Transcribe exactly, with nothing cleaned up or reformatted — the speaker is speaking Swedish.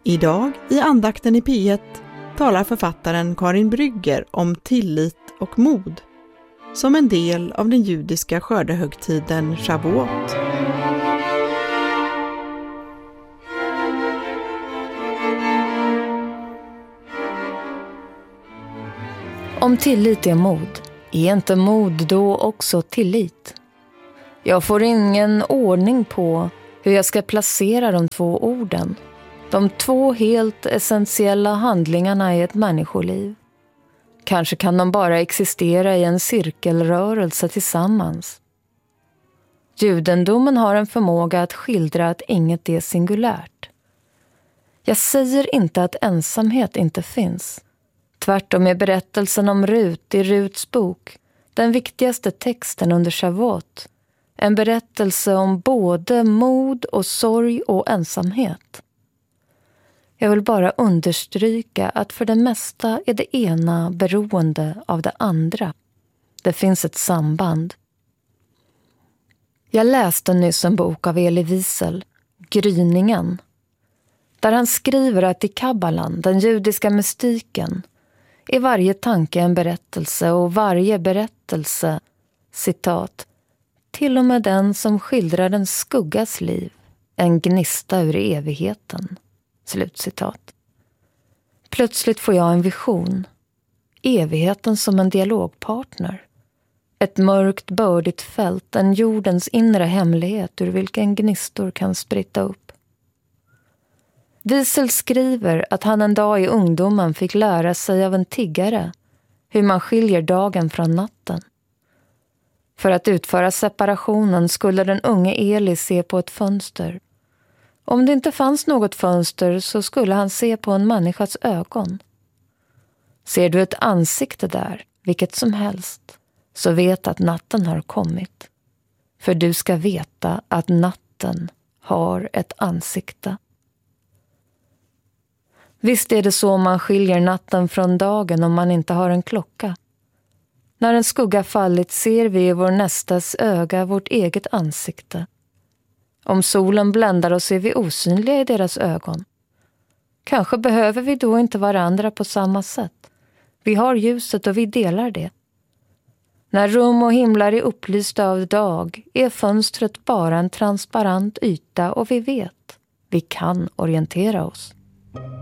Idag i andakten i P ett talar författaren Karin Brygger om tillit och mod som en del av den judiska skördehögtiden Shavuot. Om tillit är mod, är inte mod då också tillit? Jag får ingen ordning på hur jag ska placera de två orden. De två helt essentiella handlingarna i ett människoliv. Kanske kan de bara existera i en cirkelrörelse tillsammans. Judendomen har en förmåga att skildra att inget är singulärt. Jag säger inte att ensamhet inte finns. Tvärtom är berättelsen om Rut i Ruts bok, den viktigaste texten under Shavuot, en berättelse om både mod och sorg och ensamhet. Jag vill bara understryka att för det mesta är det ena beroende av det andra. Det finns ett samband. Jag läste nyss en bok av Elie Wiesel, Gryningen, där han skriver att i Kabbalan, den judiska mystiken, är varje tanke en berättelse och varje berättelse, citat, till och med den som skildrar en skuggas liv, en gnista ur evigheten. Slutcitat. Plötsligt får jag en vision. Evigheten som en dialogpartner. Ett mörkt, bördigt fält, en jordens inre hemlighet ur vilken gnistor kan spritta upp. Wiesel skriver att han en dag i ungdomen fick lära sig av en tiggare hur man skiljer dagen från natten. För att utföra separationen skulle den unge Eli se på ett fönster. Om det inte fanns något fönster så skulle han se på en människas ögon. Ser du ett ansikte där, vilket som helst, så vet att natten har kommit. För du ska veta att natten har ett ansikte. Visst är det så man skiljer natten från dagen om man inte har en klocka. När en skugga fallit ser vi i vår nästas öga vårt eget ansikte. Om solen bländar oss är vi osynliga i deras ögon. Kanske behöver vi då inte varandra på samma sätt. Vi har ljuset och vi delar det. När rum och himlar är upplysta av dag är fönstret bara en transparent yta och vi vet, vi kan orientera oss.